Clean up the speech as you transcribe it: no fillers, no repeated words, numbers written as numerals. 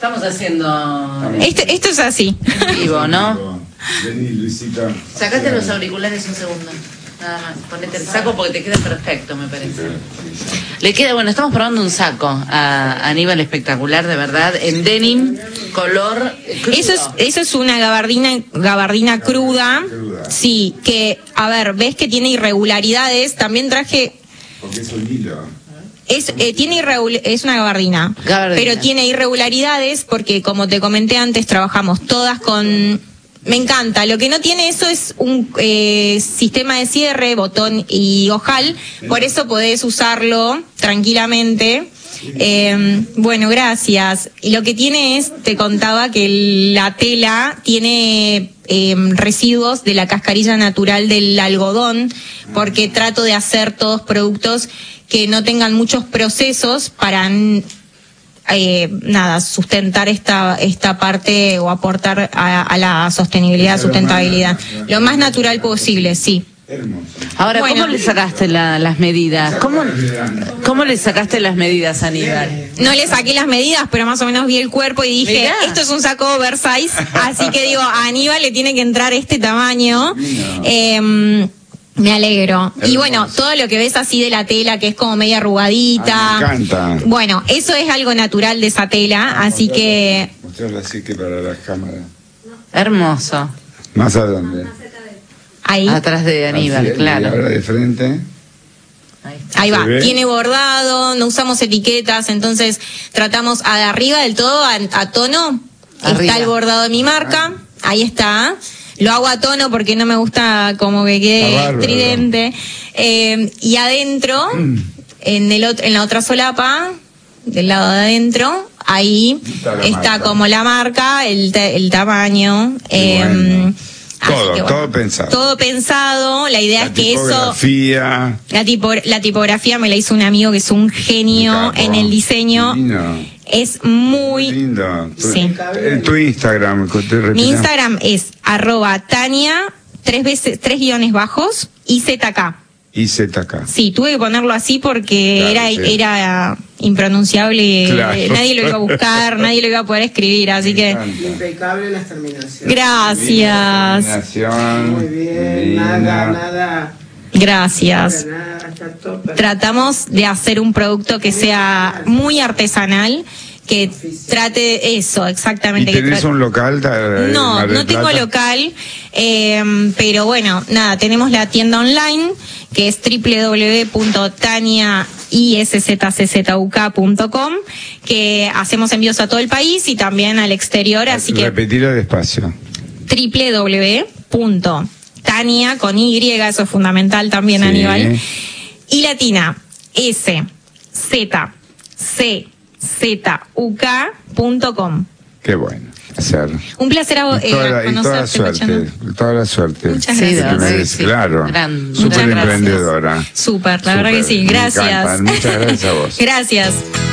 Estamos haciendo... Esto es así. En vivo, ¿no? Vení, Luisita. Sacate los auriculares un segundo. Nada más. Ponete el saco porque te queda perfecto, me parece. Le queda, bueno, estamos probando un saco a Aníbal espectacular, de verdad, en denim, color crudo. Eso es una gabardina cruda. Sí, que, a ver, ves que tiene irregularidades. También traje... Porque es un hilo. Es una gabardina, pero tiene irregularidades porque, como te comenté antes, trabajamos todas con... Me encanta, lo que no tiene eso es un sistema de cierre, botón y ojal, por eso podés usarlo tranquilamente. Bueno, gracias. Y lo que tiene es, te contaba que la tela tiene residuos de la cascarilla natural del algodón, porque trato de hacer todos productos que no tengan muchos procesos para sustentar esta parte o aportar a la sostenibilidad, sustentabilidad. Lo más natural posible, sí. Ahora, bueno, ¿cómo le sacaste las medidas? ¿Cómo le sacaste las medidas, Aníbal? No le saqué las medidas, pero más o menos vi el cuerpo y dije, mirá, esto es un saco oversize, así que digo, a Aníbal le tiene que entrar este tamaño. Me alegro. Y bueno, todo lo que ves así de la tela, que es como media arrugadita. Me encanta. Bueno, eso es algo natural de esa tela, así que... Mostrarla así que para las cámaras. Hermoso. ¿Más a dónde? Ahí. Atrás de Aníbal, así, claro. Y ahora de frente. Ahí va, tiene bordado, no usamos etiquetas, entonces tratamos de arriba del todo, a tono. Arriba. Está el bordado de mi marca, ahí está. Lo hago a tono porque no me gusta como que quede estridente. Y adentro, en la otra solapa, del lado de adentro, ahí está como la marca, el tamaño. Todo pensado. Todo pensado. La idea es que eso... La tipografía me la hizo un amigo que es un genio en el diseño. Divino. Es muy lindo. Sí. Tu Instagram. Mi Instagram es @Tania, 3 guiones bajos, IZK. IZK. Sí, tuve que ponerlo así porque era impronunciable, nadie lo iba a buscar, nadie lo iba a poder escribir, así que... Impecable las terminaciones. Gracias. Muy bien, nada. Gracias. Tratamos de hacer un producto que sea muy artesanal, que trate eso, exactamente. ¿Y tenés un local? No tengo local, pero bueno, nada, tenemos la tienda online, que es www.taniaiszczuk.com, que hacemos envíos a todo el país y también al exterior, así que... Repetirlo despacio. www.Tania, con Y, eso es fundamental también, sí. Aníbal. Y latina, SZCZUK.com. Qué bueno. Hacer. Un placer toda la suerte. Muchas gracias. Sí, claro. Súper emprendedora. Súper, la verdad que sí. Gracias. Muchas gracias a vos. Gracias.